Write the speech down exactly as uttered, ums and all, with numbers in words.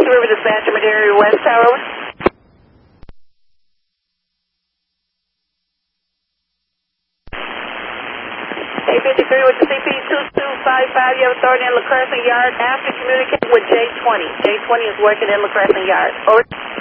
Hudson River Dispatcher, Madera West Tower. eight fifty-three with the C P two two five five. You have authority in La Crescent Yard after communicating with J twenty. J twenty is working in La Crescent Yard. Over.